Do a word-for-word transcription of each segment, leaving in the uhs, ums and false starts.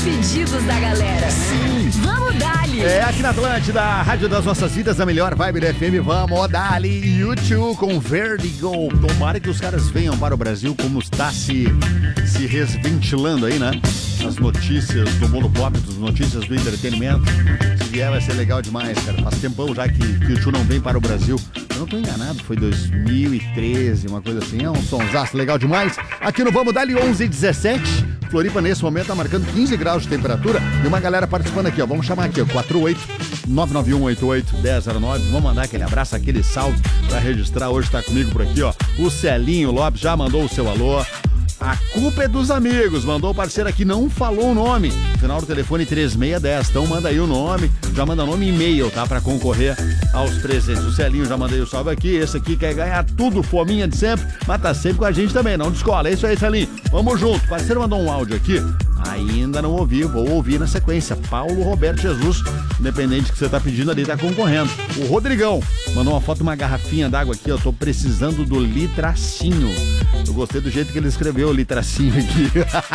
pedidos da galera. Sim. Vamos dali. É aqui na Atlântida, a rádio das nossas vidas, a melhor vibe da F M. Vamos dali. YouTube com Vertigo. Tomara que os caras venham para o Brasil, como está se, se resventilando aí, né? As notícias do mundo pop, as notícias do entretenimento. Se vier vai ser legal demais, cara. Faz tempão já que, que o Tio não vem para o Brasil. Eu não tô enganado, foi dois mil e treze, uma coisa assim. É um sonsaço legal demais. Aqui no Vamos Dali onze e dezessete. Floripa nesse momento tá marcando quinze graus de temperatura. E uma galera participando aqui, ó. Vamos chamar aqui, ó. quatro oito nove nove um oito oito um zero zero nove. Vamos mandar aquele abraço, aquele salve pra registrar. Hoje tá comigo por aqui, ó. O Celinho Lopes já mandou o seu alô. A culpa é dos amigos, mandou o parceiro aqui, não falou o nome. Final do telefone três seis um zero, então manda aí o nome, já manda nome e e-mail, tá? Pra concorrer aos presentes. O Celinho já mandei o salve aqui, esse aqui quer ganhar tudo, fominha de sempre, mas tá sempre com a gente também, não descola. É isso aí, Celinho, vamos junto. O parceiro mandou um áudio aqui, ainda não ouvi, vou ouvir na sequência. Paulo Roberto Jesus, independente que você tá pedindo ali, tá concorrendo. O Rodrigão mandou uma foto de uma garrafinha d'água aqui, eu tô precisando do litracinho. Eu gostei do jeito que ele escreveu o litracinho aqui.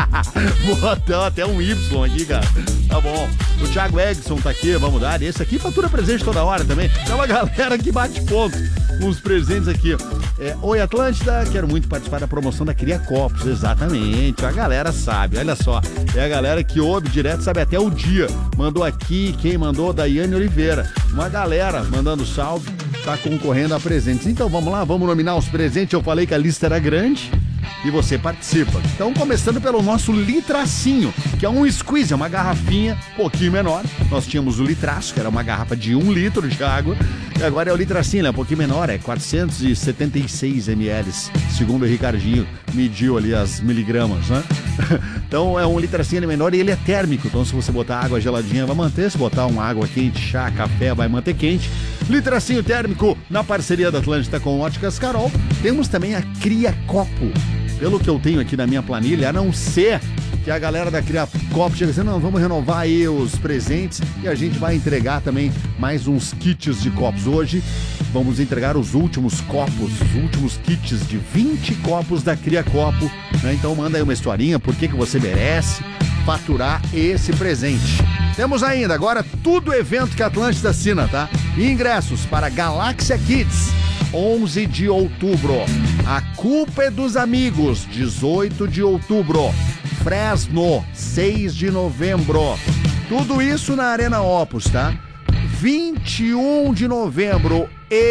Botou até um Y aqui, cara. Tá bom. O Thiago Egson tá aqui, vamos dar. Esse aqui fatura presente toda hora também. É uma galera que bate ponto com os presentes aqui. É, Oi, Atlântida, quero muito participar da promoção da Cria Copos. Exatamente, a galera sabe, olha só. É a galera que ouve direto, sabe até o dia. Mandou aqui, quem mandou? Daiane Oliveira. Uma galera mandando salve, tá concorrendo a presentes. Então vamos lá, vamos nominar os presentes. Eu falei que a lista era grande e você participa. Então, começando pelo nosso litracinho, que é um squeeze, é uma garrafinha um pouquinho menor. Nós tínhamos o litraço, que era uma garrafa de um litro de água, e agora é o litracinho, ele é um pouquinho menor, é quatrocentos e setenta e seis mililitros, segundo o Ricardinho mediu ali as miligramas, né? Então é um litracinho menor e ele é térmico, então se você botar água geladinha vai manter, se botar uma água quente, chá, café, vai manter quente. Litracinho térmico na parceria da Atlântida com Óticas Carol. Temos também a Cria Copo. Pelo que eu tenho aqui na minha planilha, a não ser que a galera da Cria Copo chega dizendo, não, vamos renovar aí os presentes e a gente vai entregar também mais uns kits de copos. Hoje vamos entregar os últimos copos, os últimos kits de vinte copos da Cria Copo, né? Então manda aí uma historinha, por que que você merece faturar esse presente. Temos ainda agora tudo evento que a Atlântida assina, tá? E ingressos para Galáxia Kids, onze de outubro. A culpa é dos amigos, dezoito de outubro. Fresno, seis de novembro. Tudo isso na Arena Opus, tá? vinte e um de novembro,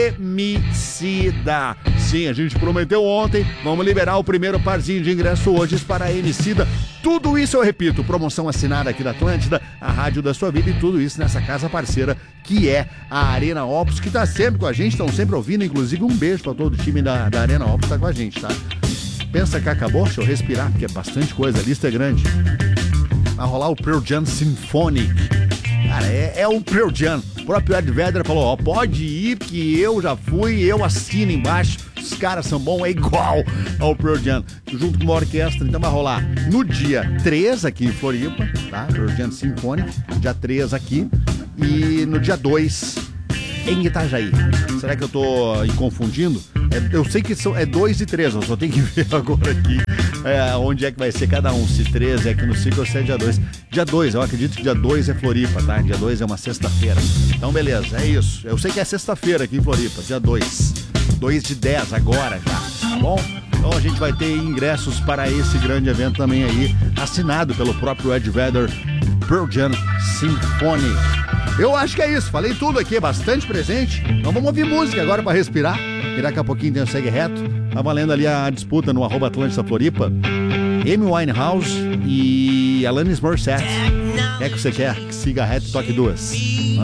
Emicida. Sim, a gente prometeu ontem, vamos liberar o primeiro parzinho de ingresso hoje para a Emicida. Tudo isso, eu repito, promoção assinada aqui da Atlântida, a rádio da sua vida, e tudo isso nessa casa parceira que é a Arena Opus, que tá sempre com a gente, estão sempre ouvindo, inclusive um beijo para todo o time da, da Arena Opus, tá com a gente, tá? Pensa que acabou? Deixa eu respirar, porque é bastante coisa, a lista é grande. Vai rolar o Pearl Jam Symphonic. Cara, é, é o Pearl Jam. O próprio Ed Vedder falou, ó, pode ir, que eu já fui, eu assino embaixo. Os caras são bons, é igual ao Pearl Jam. Junto com uma orquestra, então vai rolar no dia três aqui em Floripa, tá? Pearl Jam Symphonic, dia três aqui. E no dia dois em Itajaí. Será que eu tô me confundindo? É, eu sei que são, é dois e três, eu só tenho que ver agora aqui é, onde é que vai ser cada um. Se três é aqui no Ciclo ou se é dia dois. Dia dois, eu acredito que dia dois é Floripa, tá? Dia dois é uma sexta-feira. Então, beleza, é isso. Eu sei que é sexta-feira aqui em Floripa, dia dois. dois de dez agora já, tá bom? Então a gente vai ter ingressos para esse grande evento também aí, assinado pelo próprio Ed Vedder, Pearl Jam Symphony. Eu acho que é isso, falei tudo aqui, bastante presente. Então vamos ouvir música agora para respirar. E daqui a pouquinho tem o Segue Reto. Tá valendo ali a disputa no arroba Atlântida Floripa. Amy Winehouse e Alanis Morissette. O que é que você quer? Que siga reto e toque duas.